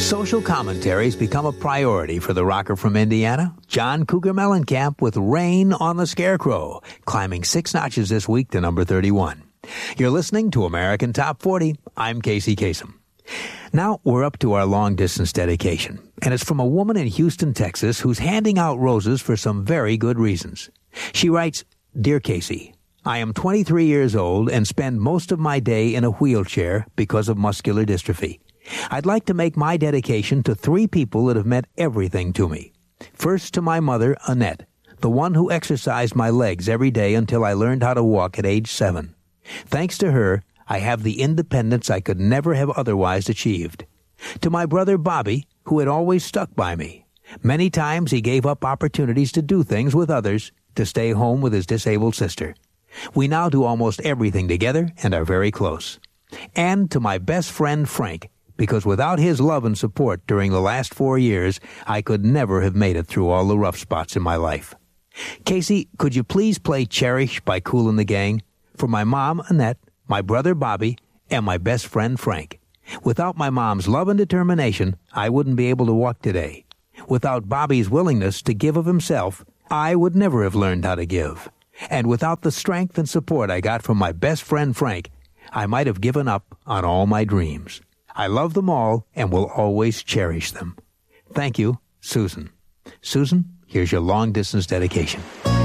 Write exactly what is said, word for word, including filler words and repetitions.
Social commentaries become a priority for the rocker from Indiana, John Cougar Mellencamp, with Rain on the Scarecrow, climbing six notches this week to number thirty-one. You're listening to American Top forty. I'm Casey Kasem. Now we're up to our long-distance dedication, and it's from a woman in Houston, Texas, who's handing out roses for some very good reasons. She writes, "Dear Casey, I am twenty-three years old and spend most of my day in a wheelchair because of muscular dystrophy. I'd like to make my dedication to three people that have meant everything to me. First, to my mother, Annette, the one who exercised my legs every day until I learned how to walk at age seven. Thanks to her, I have the independence I could never have otherwise achieved. To my brother, Bobby, who had always stuck by me. Many times he gave up opportunities to do things with others to stay home with his disabled sister. We now do almost everything together and are very close. And to my best friend, Frank, because without his love and support during the last four years, I could never have made it through all the rough spots in my life. Casey, could you please play Cherish by Kool and the Gang for my mom, Annette, my brother, Bobby, and my best friend, Frank? Without my mom's love and determination, I wouldn't be able to walk today. Without Bobby's willingness to give of himself, I would never have learned how to give. And without the strength and support I got from my best friend, Frank, I might have given up on all my dreams. I love them all and will always cherish them. Thank you, Susan." Susan, here's your long-distance dedication.